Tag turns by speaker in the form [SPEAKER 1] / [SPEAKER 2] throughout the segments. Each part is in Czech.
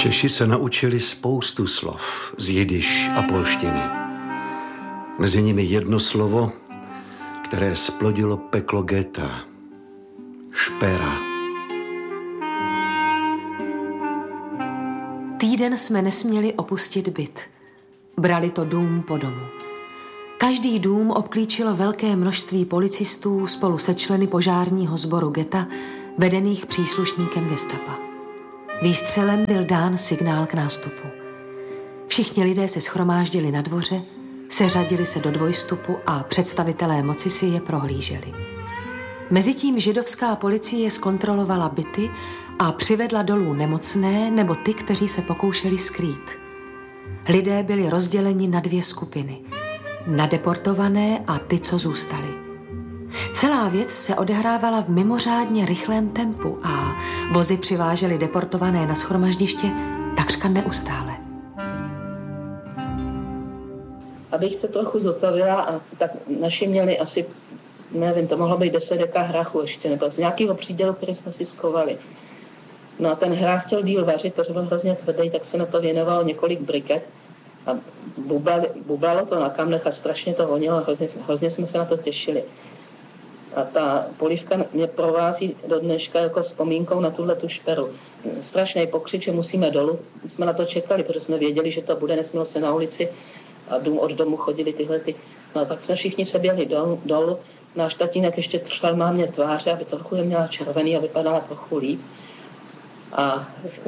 [SPEAKER 1] Češi se naučili spoustu slov z jidiš a polštiny. Mezi nimi jedno slovo, které splodilo peklo geta. Špera.
[SPEAKER 2] Týden jsme nesměli opustit byt. Brali to dům po domu. Každý dům obklíčilo velké množství policistů spolu se členy požárního sboru geta, vedených příslušníkem gestapa. Výstřelem byl dán signál k nástupu. Všichni lidé se shromáždili na dvoře, seřadili se do dvojstupu a představitelé moci si je prohlíželi. Mezitím židovská policie zkontrolovala byty a přivedla dolů nemocné nebo ty, kteří se pokoušeli skrýt. Lidé byli rozděleni na dvě skupiny. Na deportované a ty, co zůstali. Celá věc se odehrávala v mimořádně rychlém tempu a vozy přivážely deportované na shromaždiště takřka neustále.
[SPEAKER 3] Abych se trochu zotavila, a tak naši měli asi, nevím, to mohlo být 10 deka hrachu ještě, nebo z nějakého přídělu, který jsme si skovali. No a ten hrách chtěl díl vařit, protože byl hrozně tvrdý, tak se na to věnovalo několik briket a bublalo to na kamnech a strašně to vonilo, hrozně jsme se na to těšili. A ta polívka mě provází do dneška jako vzpomínkou na tuhletu šperu. Strašný pokřik, že musíme dolů. My jsme na to čekali, protože jsme věděli, že to bude, nesmělo se na ulici a od domu chodili tyhlety. No a pak jsme všichni se běhli dolů. Náš tatínek ještě třel mámě tváře, aby trochu je měla červený a vypadala trochu líp. A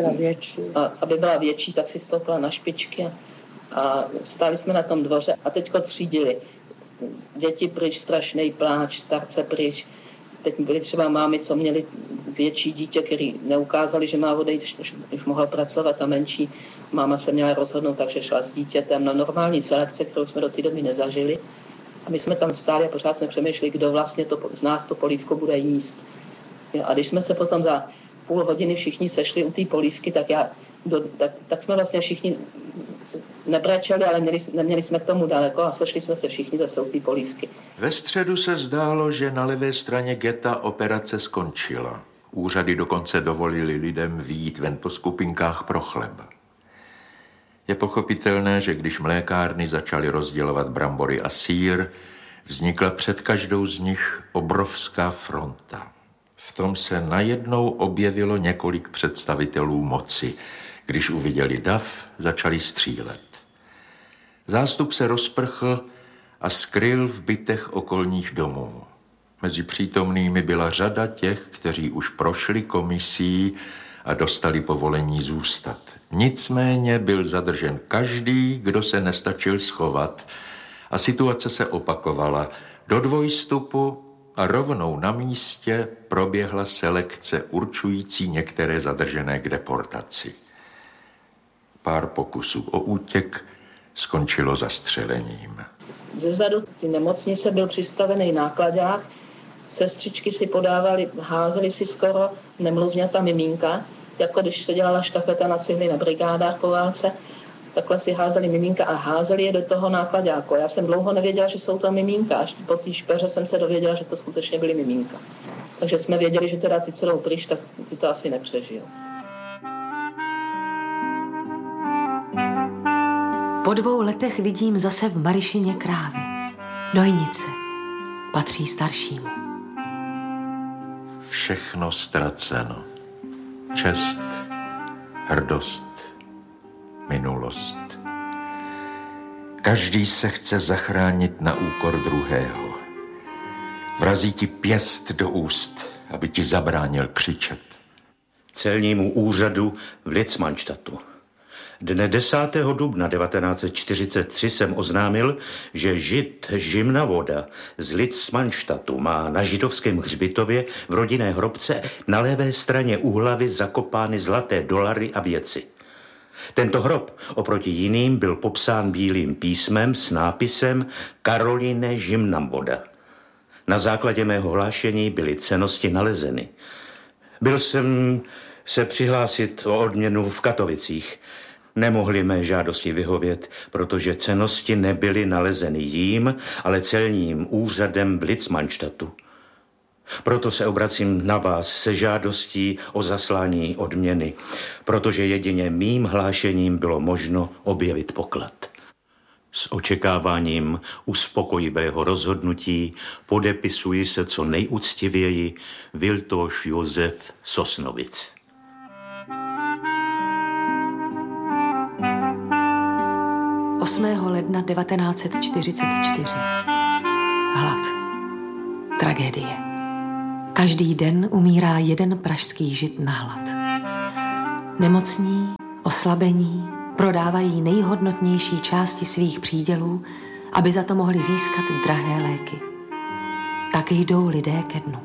[SPEAKER 3] aby byla větší, tak si stoupila na špičky a stáli jsme na tom dvoře a teďko třídili. Děti pryč, strašný pláč, starce pryč. Teď byly třeba mámy, co měli větší dítě, který neukázali, že má odejít, už mohla pracovat, a menší máma se měla rozhodnout, takže šla s dítětem na normální selekce, kterou jsme do té doby nezažili. A my jsme tam stáli a pořád jsme přemýšleli, kdo vlastně z nás tu polívku bude jíst. A když jsme se potom za půl hodiny všichni sešli u té polívky, tak jsme vlastně všichni nebrečeli, ale neměli jsme k tomu daleko a sešli jsme se všichni zase u té polívky.
[SPEAKER 4] Ve středu se zdálo, že na levé straně geta operace skončila. Úřady dokonce dovolili lidem vyjít ven po skupinkách pro chleba. Je pochopitelné, že když mlékárny začaly rozdělovat brambory a sýr, vznikla před každou z nich obrovská fronta. V tom se najednou objevilo několik představitelů moci. Když uviděli dav, začali střílet. Zástup se rozprchl a skryl v bytech okolních domů. Mezi přítomnými byla řada těch, kteří už prošli komisí a dostali povolení zůstat. Nicméně byl zadržen každý, kdo se nestačil schovat, a situace se opakovala. Do dvojstupu a rovnou na místě proběhla selekce určující některé zadržené k deportaci. Pár pokusů o útěk skončilo zastřelením.
[SPEAKER 3] Zezadu ty nemocnice byl přistavený nákladák, sestřičky si podávaly, házely si skoro nemluvňata miminka, jako když se dělala štafeta na cihly na brigádách po válce, takhle si házeli miminka a házeli je do toho nákladáku. Já jsem dlouho nevěděla, že jsou to miminka, až po té špeře jsem se dověděla, že to skutečně byly miminka. Takže jsme věděli, že teda ty celou pryč, tak ty to asi nepřežijou.
[SPEAKER 2] Po 2 letech vidím zase v Maryšině krávy. Dojnice. Patří staršímu.
[SPEAKER 4] Všechno ztraceno. Čest, hrdost, minulost. Každý se chce zachránit na úkor druhého. Vrazí ti pěst do úst, aby ti zabránil křičet.
[SPEAKER 5] Celnímu úřadu v Litzmannstadtu. Dne 10. dubna 1943 jsem oznámil, že žid Žimna Voda z Litzmannstadtu má na židovském hřbitově v rodinné hrobce na levé straně u hlavy zakopány zlaté dolary a věci. Tento hrob oproti jiným byl popsán bílým písmem s nápisem Karoline Žimnavoda. Na základě mého hlášení byly cennosti nalezeny. Byl jsem se přihlásit o odměnu v Katovicích. Nemohli mé žádosti vyhovět, protože cennosti nebyly nalezeny jím, ale celním úřadem v Litzmannstadtu. Proto se obracím na vás se žádostí o zaslání odměny, protože jedině mým hlášením bylo možno objevit poklad. S očekáváním uspokojivého rozhodnutí podepisuji se co nejúctivěji Viltoš Josef Sosnovic.
[SPEAKER 2] ledna 1944. Hlad. Tragédie. Každý den umírá jeden pražský žid na hlad. Nemocní, oslabení, prodávají nejhodnotnější části svých přídělů, aby za to mohli získat drahé léky. Tak jdou lidé ke dnu.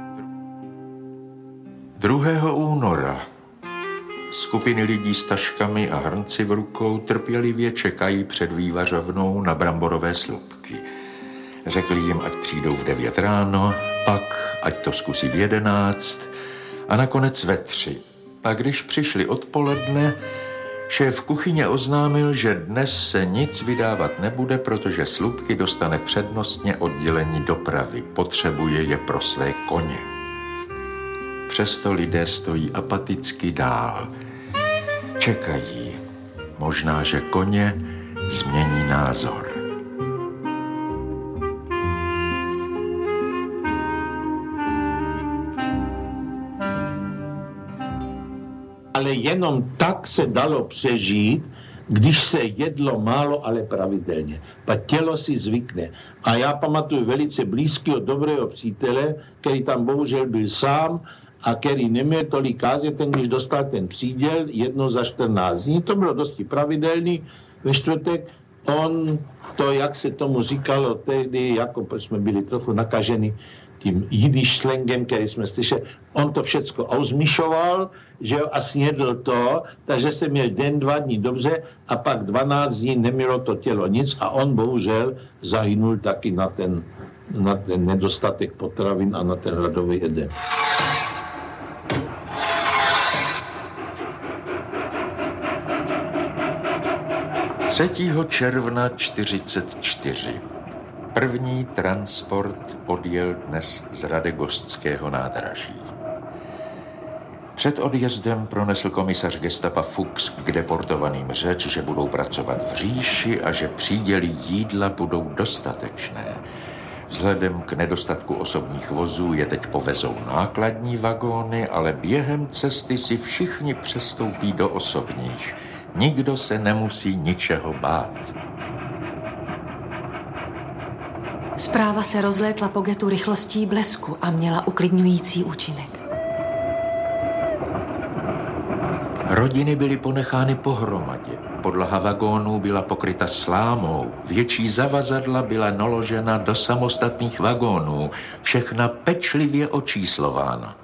[SPEAKER 4] 2. února skupiny lidí s taškami a hrnci v rukou trpělivě čekají před vývařovnou na bramborové slupky. Řekli jim, ať přijdou v 9 ráno, pak ať to zkusí v 11 a nakonec ve 3. A když přišli odpoledne, šéf kuchyně oznámil, že dnes se nic vydávat nebude, protože slupky dostane přednostně oddělení dopravy. Potřebuje je pro své koně. Přesto lidé stojí apaticky dál. Čekají. Možná, že koně změní názor.
[SPEAKER 6] Ale jenom tak se dalo přežít, když se jedlo málo, ale pravidelně. Pak tělo si zvykne. A já pamatuju velice blízkého dobrého přítele, který tam bohužel byl sám a který neměl tolik káze, ten když dostal ten příděl jedno za 14 dní, to bylo dosti pravidelný, ve čtvrtek on to, jak se tomu říkalo tehdy, jako protože jsme byli trochu nakaženi tím jidiš slangem, který jsme slyšeli, on to všecko auzmišoval, že jo, a snědl to, takže se měl den, 2 dní dobře a pak 12 dní nemělo to tělo nic a on bohužel zahynul taky na ten nedostatek potravin a na ten hladový edem.
[SPEAKER 4] 3. června 1944. První transport odjel dnes z Radegostského nádraží. Před odjezdem pronesl komisař gestapa Fuchs k deportovaným řeč, že budou pracovat v říši a že příděly jídla budou dostatečné. Vzhledem k nedostatku osobních vozů je teď povezou nákladní vagóny, ale během cesty si všichni přestoupí do osobních. Nikdo se nemusí ničeho bát.
[SPEAKER 2] Zpráva se rozlétla po getu rychlostí blesku a měla uklidňující účinek.
[SPEAKER 4] Rodiny byly ponechány pohromadě. Podlaha vagónů byla pokryta slámou. Větší zavazadla byla naložena do samostatných vagónů. Všechna pečlivě očíslována.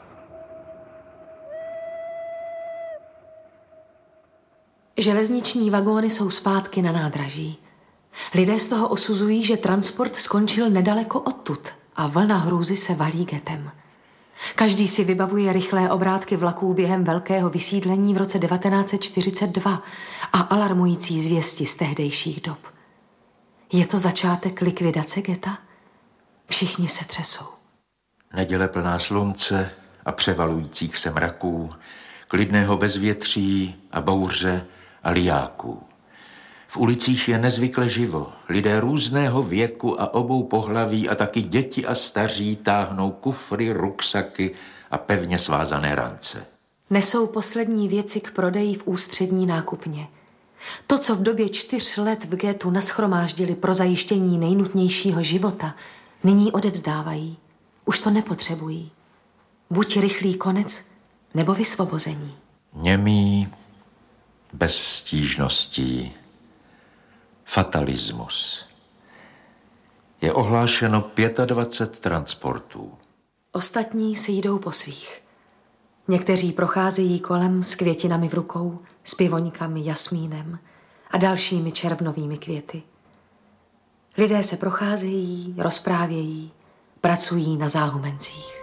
[SPEAKER 2] Železniční vagóny jsou zpátky na nádraží. Lidé z toho osuzují, že transport skončil nedaleko odtud a vlna hrůzy se valí getem. Každý si vybavuje rychlé obrátky vlaků během velkého vysídlení v roce 1942 a alarmující zvěsti z tehdejších dob. Je to začátek likvidace geta? Všichni se třesou.
[SPEAKER 4] Neděle plná slunce a převalujících se mraků, klidného bezvětří a bouře a lijáků. V ulicích je nezvykle živo. Lidé různého věku a obou pohlaví a taky děti a staří táhnou kufry, ruksaky a pevně svázané rance.
[SPEAKER 2] Nesou poslední věci k prodeji v ústřední nákupně. To, co v době 4 let v getu nashromáždili pro zajištění nejnutnějšího života, nyní odevzdávají. Už to nepotřebují. Buď rychlý konec, nebo vysvobození.
[SPEAKER 4] Němý, bez stížností, fatalismus. Je ohlášeno 25 transportů.
[SPEAKER 2] Ostatní si jdou po svých. Někteří procházejí kolem s květinami v rukou, s pivoňkami, jasmínem a dalšími červnovými květy. Lidé se procházejí, rozprávějí, pracují na záhumencích.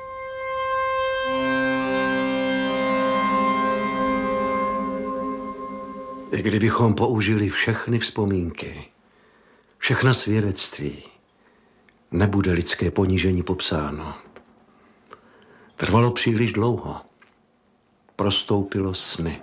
[SPEAKER 1] I kdybychom použili všechny vzpomínky, všechna svědectví, nebude lidské ponížení popsáno. Trvalo příliš dlouho. Prostoupilo sny.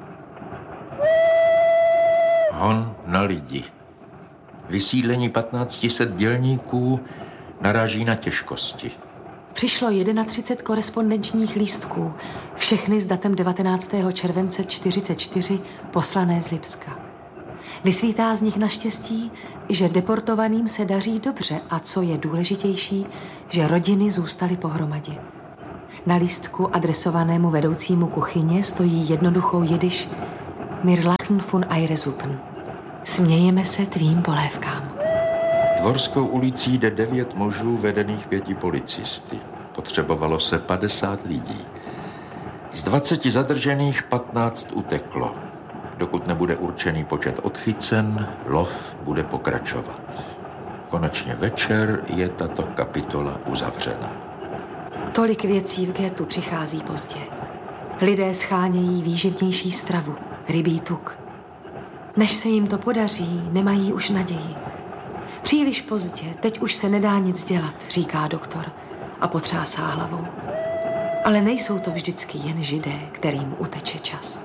[SPEAKER 4] Hon na lidi. Vysídlení 1500 dělníků naráží na těžkosti.
[SPEAKER 2] Přišlo 31 korespondenčních lístků, všechny s datem 19. července 1944, poslané z Lipska. Vysvítá z nich naštěstí, že deportovaným se daří dobře a co je důležitější, že rodiny zůstaly pohromadě. Na lístku adresovanému vedoucímu kuchyně stojí jednoduchou jidiš Wir lachen von eure Suppen. Smějeme se tvým polévkám.
[SPEAKER 4] Dvorskou ulicí jde 9 mužů vedených 5 policisty. Potřebovalo se 50 lidí. Z 20 zadržených 15 uteklo. Dokud nebude určený počet odchycen, lov bude pokračovat. Konečně večer je tato kapitola uzavřena.
[SPEAKER 2] Tolik věcí v ghettu přichází pozdě. Lidé schánějí výživnější stravu, rybí tuk. Než se jim to podaří, nemají už naději. Příliš pozdě, teď už se nedá nic dělat, říká doktor a potřásá hlavou. Ale nejsou to vždycky jen Židé, kterým uteče čas.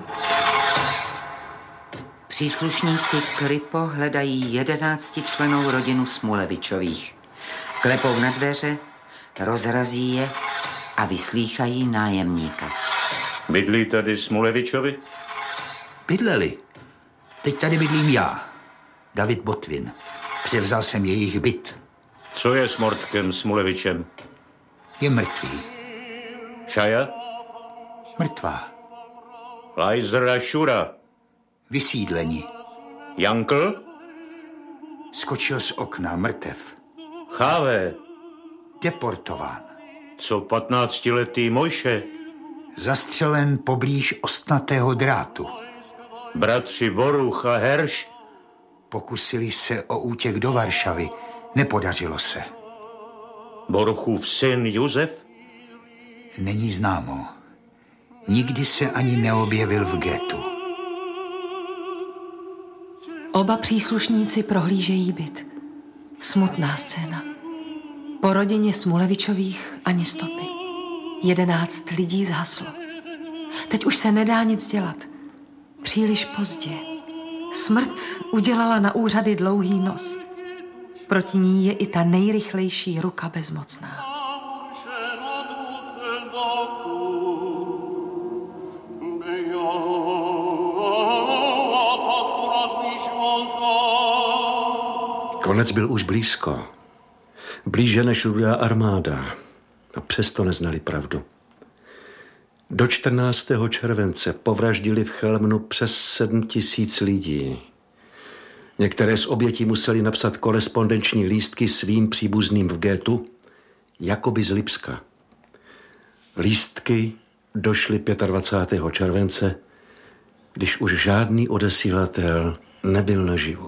[SPEAKER 7] Příslušníci Kripo hledají 11člennou rodinu Smulevičových. Klepou na dveře, rozrazí je a vyslýchají nájemníka.
[SPEAKER 5] Bydlí tady Smulevičovi?
[SPEAKER 8] Bydleli. Teď tady bydlím já, David Botvin. Převzal jsem jejich byt.
[SPEAKER 5] Co je s Mortkem Smulevičem?
[SPEAKER 8] Je mrtvý.
[SPEAKER 5] Šaja?
[SPEAKER 8] Mrtvá.
[SPEAKER 5] Lajzer a Šura?
[SPEAKER 8] Vysídleni.
[SPEAKER 5] Jankl?
[SPEAKER 8] Skočil z okna, mrtev.
[SPEAKER 5] Cháve?
[SPEAKER 8] Deportován.
[SPEAKER 5] Co 15letý Mojše?
[SPEAKER 8] Zastřelen poblíž ostnatého drátu.
[SPEAKER 5] Bratři Boruch a Herš?
[SPEAKER 8] Pokusili se o útěk do Varšavy. Nepodařilo se.
[SPEAKER 5] Boruchův syn Josef?
[SPEAKER 8] Není známo. Nikdy se ani neobjevil v ghettu.
[SPEAKER 2] Oba příslušníci prohlížejí byt. Smutná scéna. Po rodině Smulevičových ani stopy. 11 lidí zhaslo. Teď už se nedá nic dělat. Příliš pozdě. Smrt udělala na úřady dlouhý nos. Proti ní je i ta nejrychlejší ruka bezmocná.
[SPEAKER 1] Konec byl už blízko. Blíže než Rudá armáda. A přesto neznali pravdu. Do 14. července povraždili v Chełmnu přes 7 000 lidí. Některé z obětí museli napsat korespondenční lístky svým příbuzným v ghettu, jakoby z Lipska. Lístky došly 25. července, když už žádný odesílatel nebyl naživu.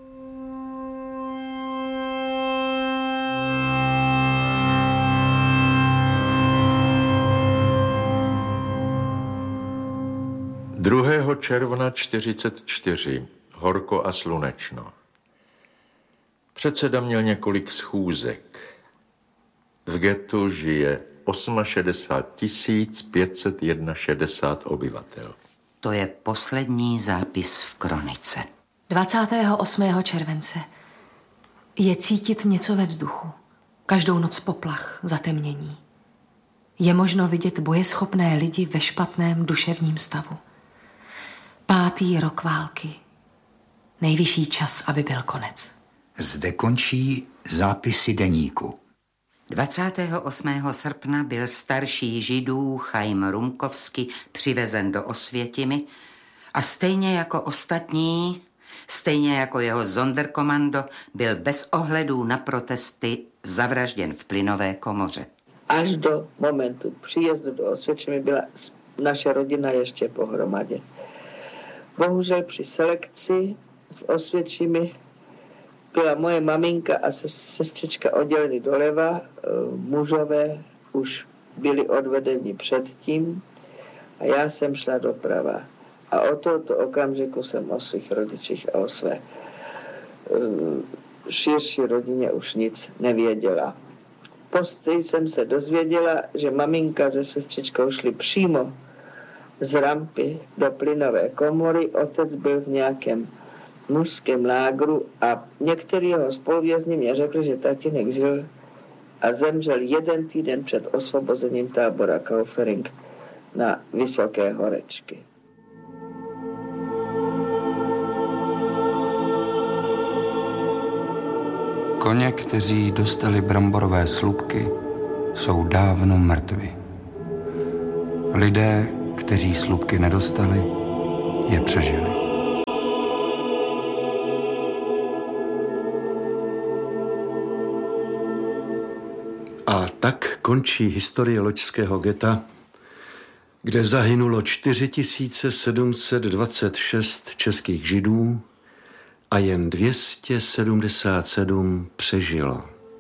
[SPEAKER 4] Června 1944. Horko a slunečno. Předseda měl několik schůzek. V ghettu žije 68 561 obyvatel.
[SPEAKER 7] To je poslední zápis v kronice.
[SPEAKER 2] 28. července. Je cítit něco ve vzduchu. Každou noc poplach, zatemnění. Je možno vidět bojeschopné lidi ve špatném duševním stavu. 5. rok války. Nejvyšší čas, aby byl konec.
[SPEAKER 8] Zde končí zápisy deníku.
[SPEAKER 7] 28. srpna byl starší Židů Chaim Rumkovsky přivezen do Osvětimi a stejně jako ostatní, stejně jako jeho Sonderkommando, byl bez ohledů na protesty zavražděn v plynové komoře.
[SPEAKER 3] Až do momentu příjezdu do Osvětimi byla naše rodina ještě pohromadě. Bohužel při selekci v Osvětimi byla moje maminka a sestřička odděleny doleva, mužové už byli odvedeni předtím a já jsem šla doprava. A o tohoto okamžiku jsem o svých rodičích a o své širší rodině už nic nevěděla.
[SPEAKER 9] Později jsem se dozvěděla, že maminka se sestřičkou šli přímo z rampy do plynové komory. Otec byl v nějakém mužském lágru a některý jeho spoluvězni mě řekli, že tatínek žil a zemřel 1 týden před osvobozením tábora Kaufering na Vysoké Horečky.
[SPEAKER 10] Koně, kteří dostali bramborové slupky, jsou dávno mrtvi. Lidé, kteří slupky nedostali, je přežili.
[SPEAKER 1] A tak končí historie loďského geta, kde zahynulo 4726 českých Židů a jen 277 přežilo.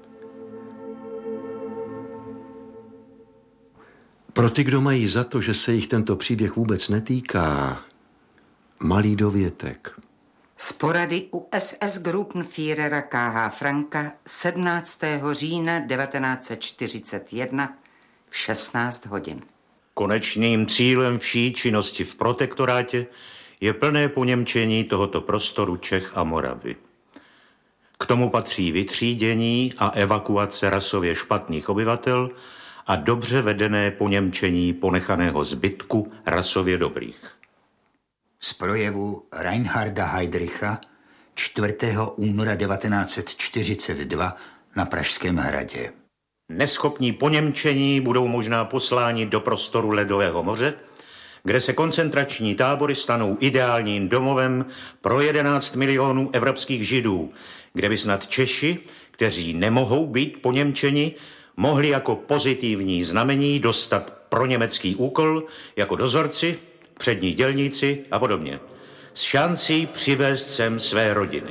[SPEAKER 1] Pro ty, kdo mají za to, že se jich tento příběh vůbec netýká, malý dovětek.
[SPEAKER 7] Z porady USS Gruppenführera K.H. Franka 17. října 1941 v 16 hodin.
[SPEAKER 5] Konečným cílem vší činnosti v protektorátě je plné poněmčení tohoto prostoru Čech a Moravy. K tomu patří vytřídění a evakuace rasově špatných obyvatel a dobře vedené poněmčení ponechaného zbytku rasově dobrých.
[SPEAKER 8] Z projevu Reinharda Heydricha 4. února 1942 na Pražském hradě.
[SPEAKER 5] Neschopní poněmčení budou možná posláni do prostoru Ledového moře, kde se koncentrační tábory stanou ideálním domovem pro 11 milionů evropských Židů, kde by snad Češi, kteří nemohou být poněmčeni, mohli jako pozitivní znamení dostat proněmecký úkol jako dozorci, přední dělníci a podobně. S šancí přivést sem své rodiny.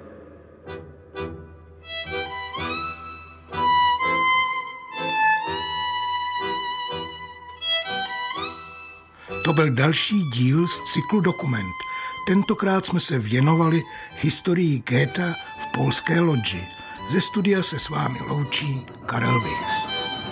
[SPEAKER 11] To byl další díl z cyklu Dokument. Tentokrát jsme se věnovali historii Goetha v polské Lodži. Ze studia se s vámi loučí Karel Vich.